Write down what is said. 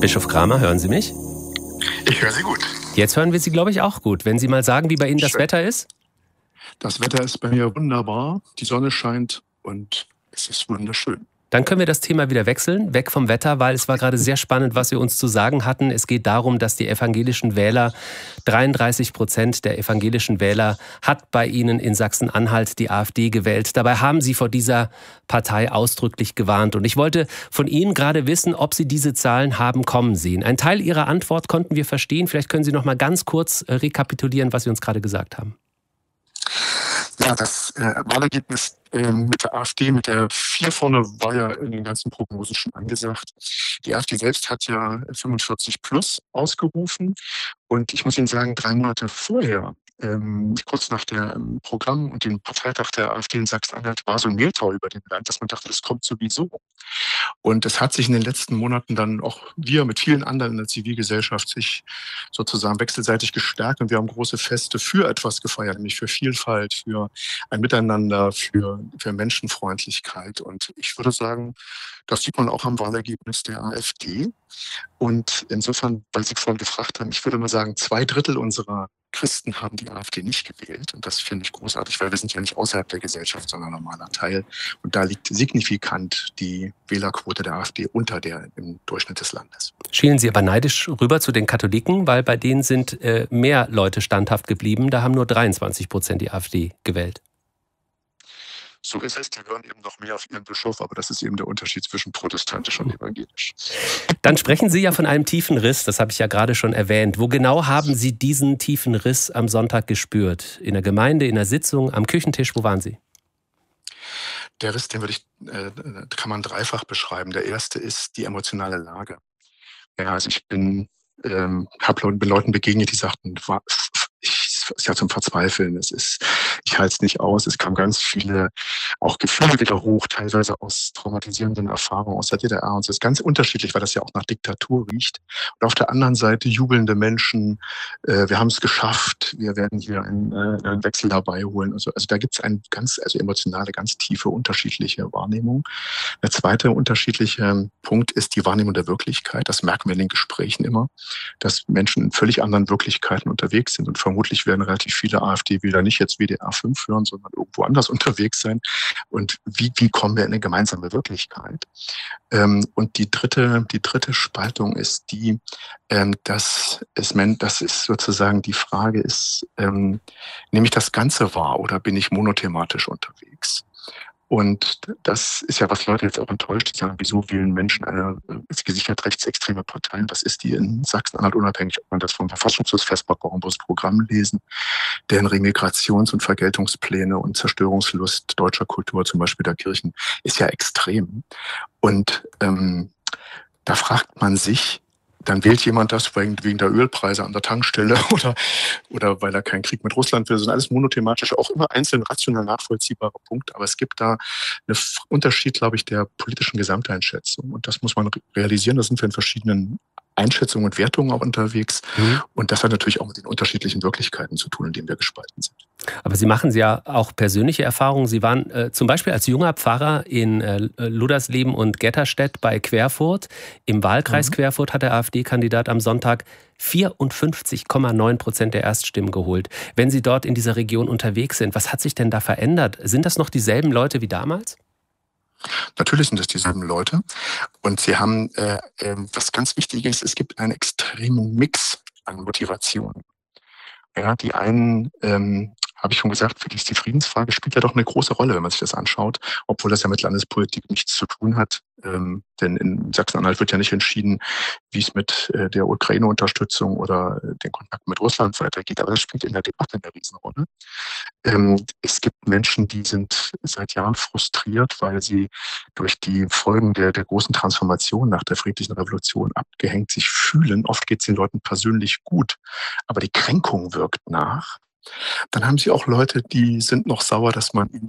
Bischof Kramer, hören Sie mich? Ich höre Sie gut. Jetzt hören wir Sie, glaube ich, auch gut. Wenn Sie mal sagen, wie bei Ihnen das Wetter ist? Das Wetter ist bei mir wunderbar. Die Sonne scheint und es ist wunderschön. Dann können wir das Thema wieder wechseln, weg vom Wetter, weil es war gerade sehr spannend, was Sie uns zu sagen hatten. Es geht darum, dass die evangelischen Wähler, 33% der evangelischen Wähler hat bei Ihnen in Sachsen-Anhalt die AfD gewählt. Dabei haben Sie vor dieser Partei ausdrücklich gewarnt. Und ich wollte von Ihnen gerade wissen, ob Sie diese Zahlen haben kommen sehen. Ein Teil Ihrer Antwort konnten wir verstehen. Vielleicht können Sie noch mal ganz kurz rekapitulieren, was Sie uns gerade gesagt haben. Ja, das Wahlergebnis mit der AfD, mit der 4 vorne, war ja in den ganzen Prognosen schon angesagt. Die AfD selbst hat ja 45 plus ausgerufen. Und ich muss Ihnen sagen, 3 Monate vorher, kurz nach dem Programm und dem Parteitag der AfD in Sachsen-Anhalt, war so ein Mehltau über dem Land, dass man dachte, das kommt sowieso. Und es hat sich in den letzten Monaten dann auch wir mit vielen anderen in der Zivilgesellschaft sich sozusagen wechselseitig gestärkt. Und wir haben große Feste für etwas gefeiert, nämlich für Vielfalt, für ein Miteinander, für Menschenfreundlichkeit. Und ich würde sagen, das sieht man auch am Wahlergebnis der AfD. Und insofern, weil Sie vorhin gefragt haben, ich würde mal sagen, 2/3 unserer Christen haben die AfD nicht gewählt. Und das finde ich großartig, weil wir sind ja nicht außerhalb der Gesellschaft, sondern ein normaler Teil. Und da liegt signifikant die Wählerquote der AfD unter der im Durchschnitt des Landes. Schielen Sie aber neidisch rüber zu den Katholiken, weil bei denen sind mehr Leute standhaft geblieben. Da haben nur 23% die AfD gewählt. So ist es, die hören eben noch mehr auf ihren Bischof, aber das ist eben der Unterschied zwischen protestantisch und evangelisch. Dann sprechen Sie ja von einem tiefen Riss, das habe ich ja gerade schon erwähnt. Wo genau haben Sie diesen tiefen Riss am Sonntag gespürt? In der Gemeinde, in der Sitzung, am Küchentisch, wo waren Sie? Der Riss, den kann man dreifach beschreiben. Der erste ist die emotionale Lage. Ja, also ich bin Leuten begegnet, die sagten, es ist ja zum Verzweifeln, ich halte es nicht aus. Es kamen ganz viele auch Gefühle wieder hoch, teilweise aus traumatisierenden Erfahrungen aus der DDR. Und es ist ganz unterschiedlich, weil das ja auch nach Diktatur riecht. Und auf der anderen Seite jubelnde Menschen, wir haben es geschafft, wir werden hier einen Wechsel dabei holen. Also da gibt es eine emotionale, ganz tiefe, unterschiedliche Wahrnehmung. Der zweite unterschiedliche Punkt ist die Wahrnehmung der Wirklichkeit. Das merken wir in den Gesprächen immer, dass Menschen in völlig anderen Wirklichkeiten unterwegs sind. Und vermutlich werden relativ viele AfD-Wähler nicht jetzt WDR 5 hören, sondern irgendwo anders unterwegs sein. Und wie kommen wir in eine gemeinsame Wirklichkeit? Und die dritte Spaltung ist die, dass es sozusagen die Frage ist, nehme ich das Ganze wahr oder bin ich monothematisch unterwegs? Und das ist ja, was Leute jetzt auch enttäuscht, die sagen, wieso wählen Menschen eine gesichert rechtsextreme Partei? Das ist die in Sachsen-Anhalt unabhängig, ob man das vom Verfassungsschutz Vesper-Gorrenbos Programm lesen, deren Remigrations- und Vergeltungspläne und Zerstörungslust deutscher Kultur, zum Beispiel der Kirchen, ist ja extrem. Und da fragt man sich, dann wählt jemand das wegen der Ölpreise an der Tankstelle oder weil er keinen Krieg mit Russland will. Das sind alles monothematisch, auch immer einzeln rational nachvollziehbare Punkte. Aber es gibt da einen Unterschied, glaube ich, der politischen Gesamteinschätzung. Und das muss man realisieren. Da sind wir in verschiedenen Einschätzungen und Wertungen auch unterwegs. Und das hat natürlich auch mit den unterschiedlichen Wirklichkeiten zu tun, in denen wir gespalten sind. Aber Sie machen ja auch persönliche Erfahrungen. Sie waren zum Beispiel als junger Pfarrer in Ludersleben und Getterstedt bei Querfurt. Im Wahlkreis Querfurt hat der AfD-Kandidat am Sonntag 54,9% der Erststimmen geholt. Wenn Sie dort in dieser Region unterwegs sind, was hat sich denn da verändert? Sind das noch dieselben Leute wie damals? Natürlich sind es dieselben Leute. Und sie haben, was ganz wichtig ist, es gibt einen extremen Mix an Motivationen. Ja, die einen, habe ich schon gesagt, für die Friedensfrage spielt ja doch eine große Rolle, wenn man sich das anschaut, obwohl das ja mit Landespolitik nichts zu tun hat. Denn in Sachsen-Anhalt wird ja nicht entschieden, wie es mit der Ukraine-Unterstützung oder den Kontakten mit Russland weitergeht. Aber das spielt in der Debatte eine Riesenrolle. Es gibt Menschen, die sind seit Jahren frustriert, weil sie durch die Folgen der großen Transformation nach der friedlichen Revolution abgehängt sich fühlen. Oft geht es den Leuten persönlich gut, aber die Kränkung wirkt nach. Dann haben sie auch Leute, die sind noch sauer, dass man ihnen